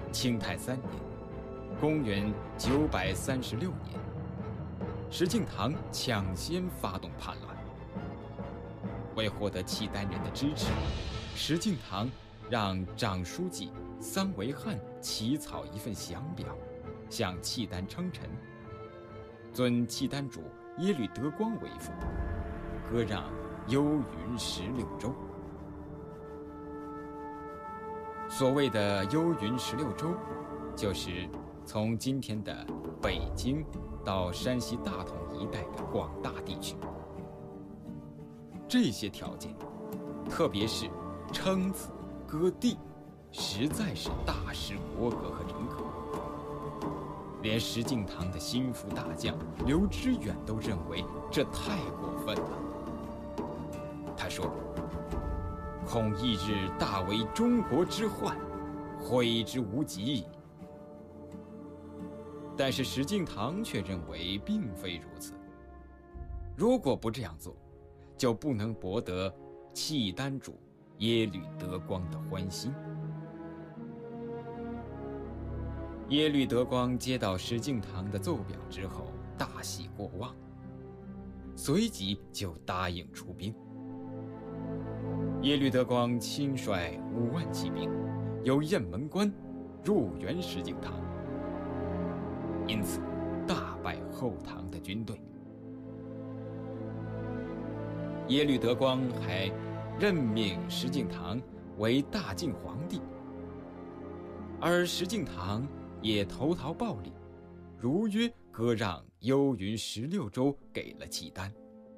清太3年，公元936年，石敬瑭抢先发动叛乱。为获得契丹人的支持，石敬瑭让长书记桑维汉起草一份降表，向契丹称臣，尊契丹主耶律德光为父，割让幽云16州。所谓的幽云16州，就是从今天的北京到山西大同一带的广大地区。这些条件，特别是称子割地，实在是大失国格和人格。连石敬瑭的心腹大将刘知远都认为这太过分了。他说：“恐一日大为中国之患，悔之无及。”但是石敬瑭却认为并非如此。如果不这样做，就不能博得契丹主耶律德光的欢心。耶律德光接到石敬瑭的奏表之后，大喜过望，随即就答应出兵。耶律德光亲率5万骑兵，由雁门关入援石敬瑭，因此大败后唐的军队。耶律德光还任命石敬瑭为大晋皇帝，而石敬瑭也投桃报李，如约割让幽云16州给了契丹。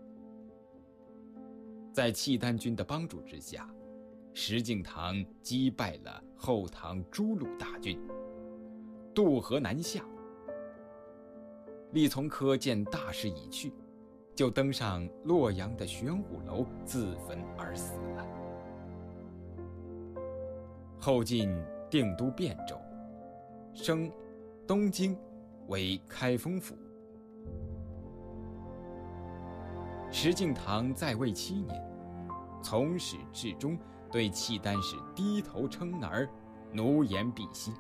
在契丹军的帮助之下，石敬瑭击败了后唐诸路大军，渡河南下。李从珂见大势已去，就登上洛阳的玄武楼自焚而死了。后晋定都汴州，升东京为开封府。石敬瑭在位7年，从始至终对契丹是低头称儿，奴颜婢膝。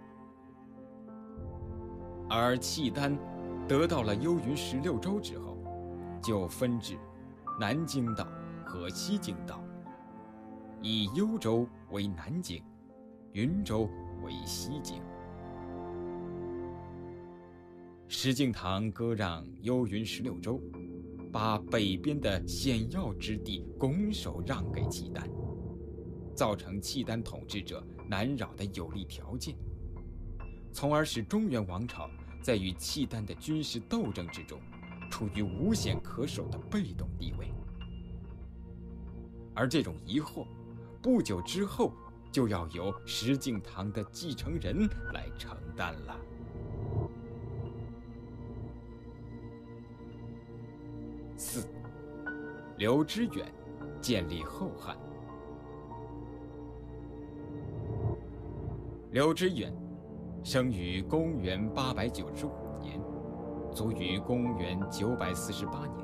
而契丹得到了幽云16州之后，就分治南京道和西京道，以幽州为南京，云州为西京。石敬瑭割让幽云16州，把北边的险要之地拱手让给契丹，造成契丹统治者难扰的有利条件，从而使中原王朝在与契丹的军事斗争之中处于无险可守的被动地位。而这种疑惑，不久之后就要由石敬瑭的继承人来承担了。4. 刘知远建立后汉。刘知远生于公元895年，卒于公元948年。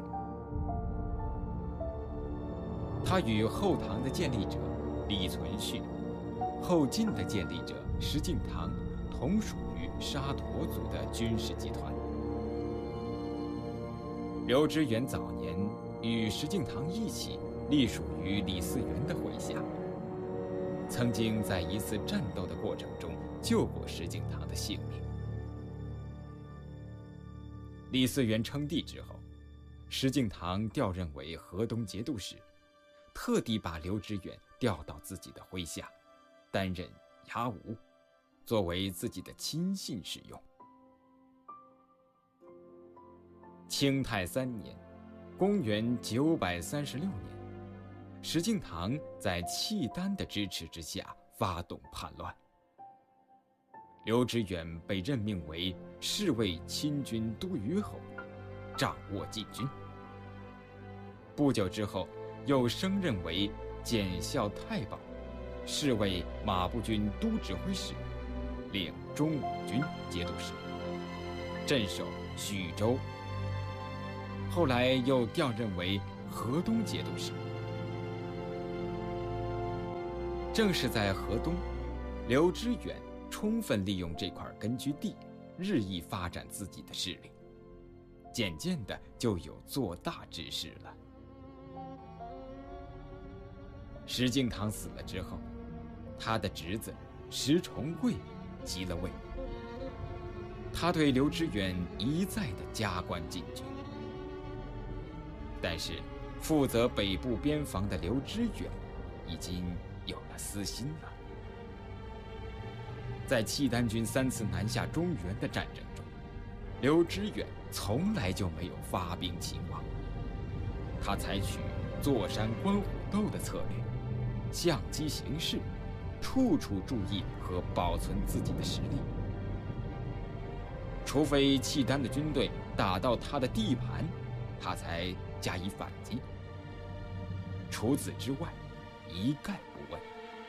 他与后唐的建立者李存勖、后晋的建立者石敬瑭同属于沙陀族的军事集团。刘知远早年与石敬瑭一起隶属于李嗣源的麾下，曾经在一次战斗的过程中救过石敬瑭的性命。李嗣源称帝之后，石敬瑭调任为河东节度使，特地把刘知远调到自己的麾下，担任牙吾，作为自己的亲信使用。清太3年，公元936年，石敬瑭在契丹的支持之下发动叛乱，刘知远被任命为侍卫亲军都虞候，掌握禁军。不久之后，又升任为检校太保，侍卫马步军都指挥使，领中武军节度使，镇守徐州。后来又调任为河东节度使。正是在河东，刘知远充分利用这块根据地，日益发展自己的势力，渐渐的就有做大之势了。石敬瑭死了之后，他的侄子石重贵即了位。他对刘知远一再的加官进爵，但是负责北部边防的刘知远已经有了私心了。在契丹军3次南下中原的战争中，刘知远从来就没有发兵勤王，他采取坐山观虎斗的策略，相机行事，处处注意和保存自己的实力。除非契丹的军队打到他的地盘，他才加以反击。除此之外，一概不问。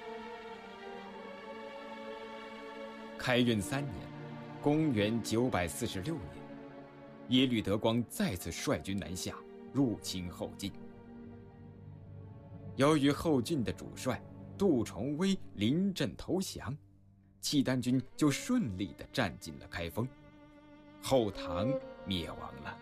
开运3年，公元946年，耶律德光再次率军南下，入侵后晋。由于后晋的主帅杜重威临阵投降，契丹军就顺利地占进了开封，后唐灭亡了。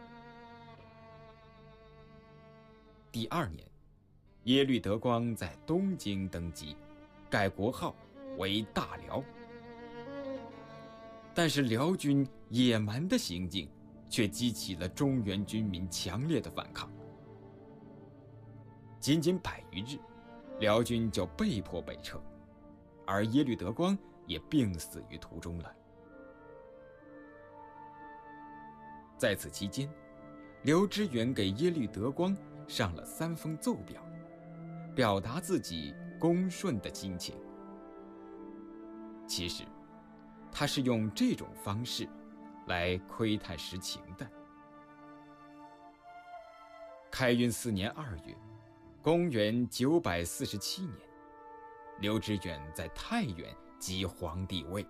第2年，耶律德光在东京登基，改国号为大辽。但是辽军野蛮的行径却激起了中原军民强烈的反抗。仅仅100余日，辽军就被迫北撤，而耶律德光也病死于途中了。在此期间，刘知远给耶律德光上了3封奏表，表达自己恭顺的心情。其实他是用这种方式来窥探实情的。开运4年2月，公元947年，刘知远在太原即皇帝位，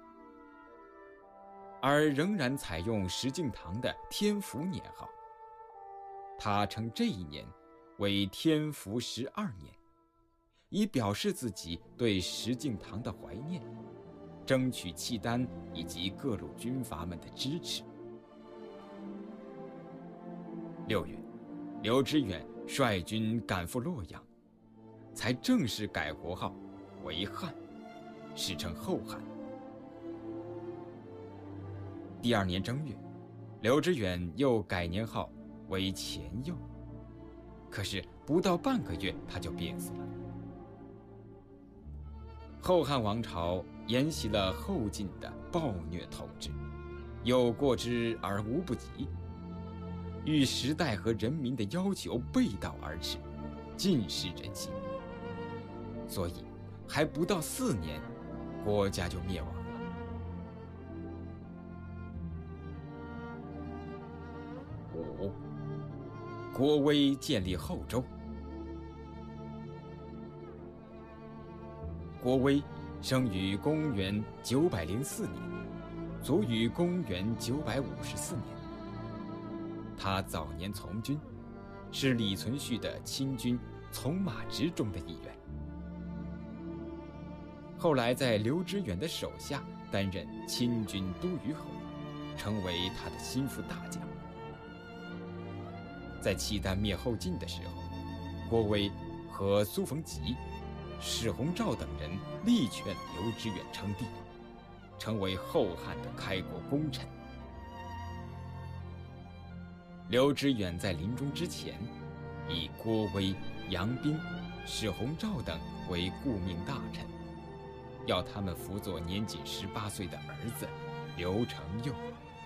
而仍然采用石敬瑭的天福年号。他称这一年为天福12年，以表示自己对石敬瑭的怀念，争取契丹以及各路军阀们的支持。6月，刘知远率军赶赴洛阳，才正式改国号为汉，史称后汉。第2年正月，刘知远又改年号为前右，可是不到半个月他就病死了。后汉王朝沿袭了后晋的暴虐统治，有过之而无不及，与时代和人民的要求背道而驰，尽失人心。所以还不到4年，国家就灭亡了。5. 郭威建立后周。郭威生于公元904年，卒于公元954年。他早年从军，是李存勖的亲军从马直中的一员。后来在刘知远的手下担任亲军都虞候，成为他的心腹大将。在契丹灭后晋的时候，郭威和苏逢吉、史弘肇等人力劝刘知远称帝，成为后汉的开国功臣。刘知远在临终之前，以郭威、杨斌、史弘肇等为顾命大臣，要他们辅佐年仅18岁的儿子刘承佑。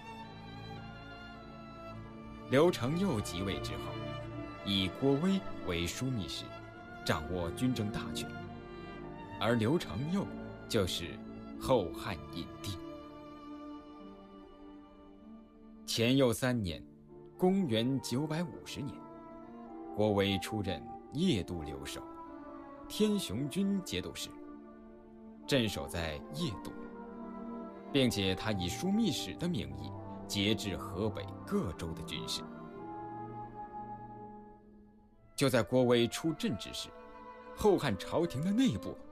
刘承佑即位之后，以郭威为枢密使，掌握军政大权，而刘承佑就是后汉隐帝。乾佑3年，公元950年，郭威出任邺都留守、天雄军节度使，镇守在邺都，并且他以枢密使的名义节制河北各州的军事。就在郭威出阵之时，后汉朝廷的内部